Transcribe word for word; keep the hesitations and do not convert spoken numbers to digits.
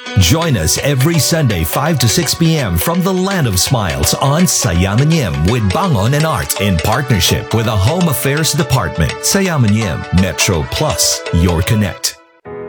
Join us every Sunday five to six p.m. from the Land of Smiles on Sayamanim with Bangon and Art in partnership with the Home Affairs Department. Sayamanim Metro Plus, your connect.